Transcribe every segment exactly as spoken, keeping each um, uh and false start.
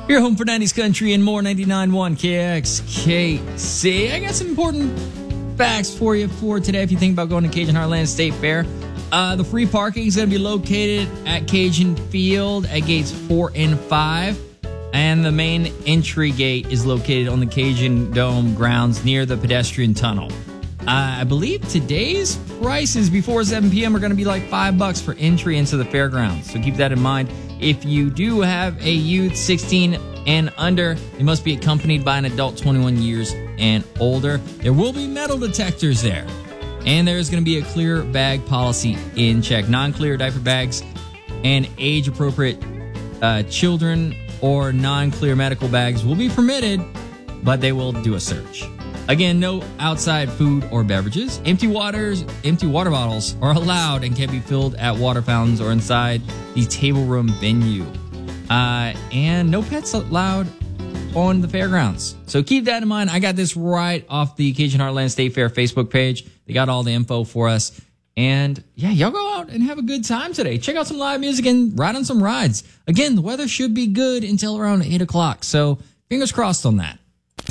Your home for nineties country and more, ninety-nine point one K X K C. I got some important facts for you for today if you think about going to Cajun Heartland State Fair. Uh, the free parking is going to be located at Cajun Field at gates four and five. And the main entry gate is located on the Cajun Dome grounds near the pedestrian tunnel. Uh, I believe today's prices before seven p.m. are going to be like five bucks for entry into the fairgrounds. So keep that in mind. If you do have a youth sixteen and under, they must be accompanied by an adult twenty-one years and older. There will be metal detectors there. And there's going to be a clear bag policy in check. Non-clear diaper bags and age-appropriate uh, children or non-clear medical bags will be permitted, but they will do a search. Again, no outside food or beverages. Empty waters, empty water bottles are allowed and can be filled at water fountains or inside the table room venue. Uh, and no pets allowed on the fairgrounds. So keep that in mind. I got this right off the Cajun Heartland State Fair Facebook page. They got all the info for us. And yeah, y'all go out and have a good time today. Check out some live music and ride on some rides. Again, the weather should be good until around eight o'clock. So fingers crossed on that.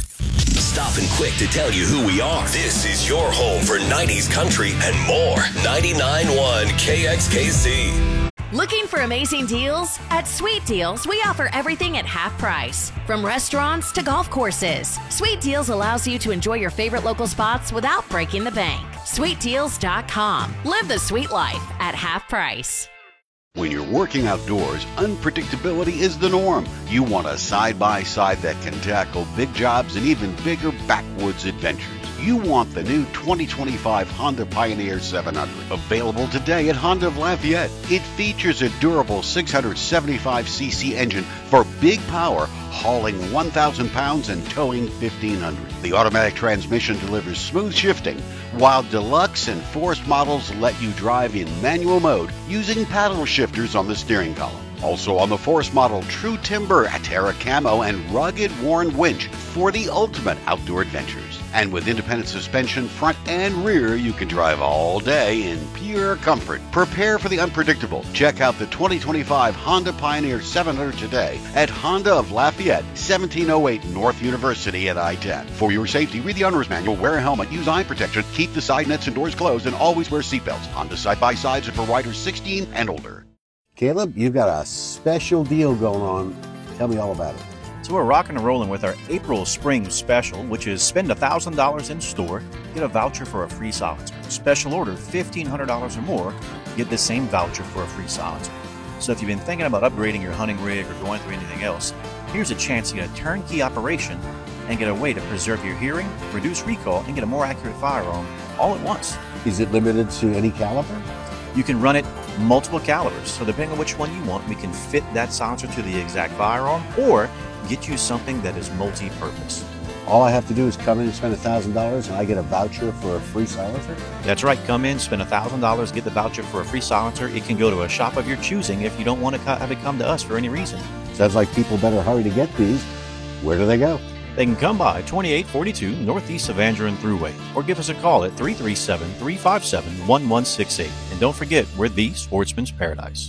Stopping quick to tell you who we are. This is your home for nineties country and more. ninety-nine point one K X K C. Looking for amazing deals? At Sweet Deals, we offer everything at half price. From restaurants to golf courses, Sweet Deals allows you to enjoy your favorite local spots without breaking the bank. sweet deals dot com. Live the sweet life at half price. When you're working outdoors, unpredictability is the norm. You want a side-by-side that can tackle big jobs and even bigger backwoods adventures. You want the new twenty twenty-five Honda Pioneer seven hundred, available today at Honda of Lafayette. It features a durable six hundred seventy-five c c engine for big power, hauling one thousand pounds and towing fifteen hundred. The automatic transmission delivers smooth shifting, while Deluxe and Forest models let you drive in manual mode using paddle shifters on the steering column. Also on the Forest model, True Timber, Terra Camo, and rugged Warren winch for the ultimate outdoor adventures. And with independent suspension, front and rear, you can drive all day in pure comfort. Prepare for the unpredictable. Check out the twenty twenty-five Honda Pioneer seven hundred today at Honda of Lafayette, seventeen oh eight North University at I ten. For your safety, read the owner's manual, wear a helmet, use eye protection, keep the side nets and doors closed, and always wear seatbelts. Honda side-by-sides are for riders sixteen and older. Caleb, you've got a special deal going on. Tell me all about it. So we're rocking and rolling with our April Spring Special, which is spend one thousand dollars in store, get a voucher for a free silencer. Special order fifteen hundred dollars or more, get the same voucher for a free silencer. So if you've been thinking about upgrading your hunting rig or going through anything else, here's a chance to get a turnkey operation and get a way to preserve your hearing, reduce recall, and get a more accurate firearm all at once. Is it limited to any caliber? You can run it multiple calibers, so depending on which one you want, we can fit that silencer to the exact firearm or get you something that is multi-purpose. All I have to do is come in and spend one thousand dollars and I get a voucher for a free silencer? That's right. Come in, spend one thousand dollars, get the voucher for a free silencer. It can go to a shop of your choosing if you don't want to have it come to us for any reason. Sounds like people better hurry to get these. Where do they go? They can come by twenty-eight forty-two Northeast Evangeline Thruway or give us a call at three three seven, three five seven, one one six eight. And don't forget, we're the Sportsman's Paradise.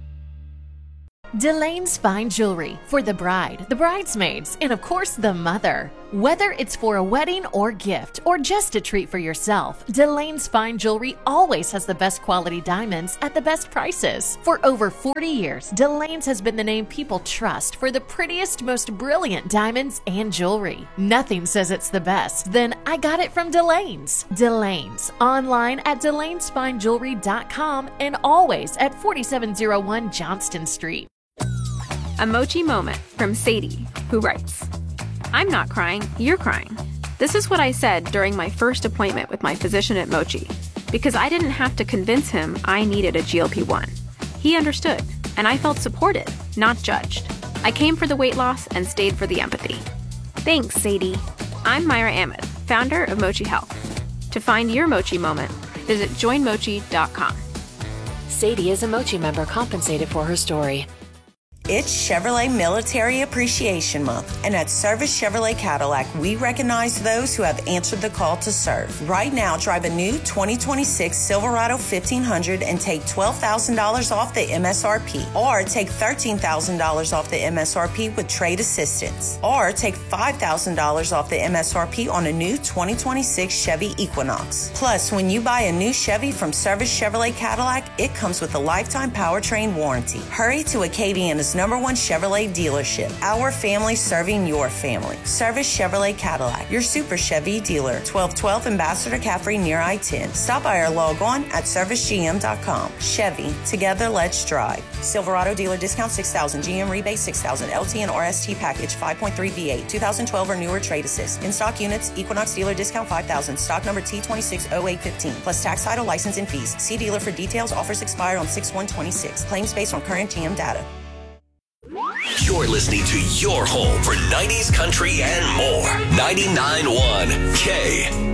Delane's Fine Jewelry for the bride, the bridesmaids, and of course the mother. Whether it's for a wedding or gift or just a treat for yourself, Delane's Fine Jewelry always has the best quality diamonds at the best prices. For over forty years, Delane's has been the name people trust for the prettiest, most brilliant diamonds and jewelry. Nothing says it's the best, then I got it from Delane's. Delane's, online at delanes fine jewelry dot com and always at forty-seven oh one Johnston Street. A Mochi moment from Sadie, who writes, I'm not crying, you're crying. This is what I said during my first appointment with my physician at Mochi, because I didn't have to convince him I needed a G L P one. He understood, and I felt supported, not judged. I came for the weight loss and stayed for the empathy. Thanks, Sadie. I'm Myra Ahmed, founder of Mochi Health. To find your Mochi moment, visit join mochi dot com. Sadie is a Mochi member compensated for her story. It's Chevrolet Military Appreciation Month, and at Service Chevrolet Cadillac, we recognize those who have answered the call to serve. Right now, drive a new twenty twenty-six Silverado fifteen hundred and take twelve thousand dollars off the M S R P, or take thirteen thousand dollars off the M S R P with trade assistance, or take five thousand dollars off the M S R P on a new twenty twenty-six Chevy Equinox. Plus, when you buy a new Chevy from Service Chevrolet Cadillac, it comes with a lifetime powertrain warranty. Hurry to Acadiana's number one Chevrolet dealership. Our family serving your family. Service Chevrolet Cadillac, your super Chevy dealer. twelve twelve Ambassador Caffrey near I ten. Stop by or log on at service g m dot com. Chevy, together let's drive. Silverado dealer discount six thousand, G M rebate six thousand, L T and R S T package five point three V eight, two thousand twelve or newer trade assist. In stock units, Equinox dealer discount five thousand, stock number T two six oh eight one five, plus tax, title, license, and fees. See dealer for details. Offers expire on six one twenty-six. Claims based on current G M data. You're listening to your home for nineties country and more. ninety-nine point one K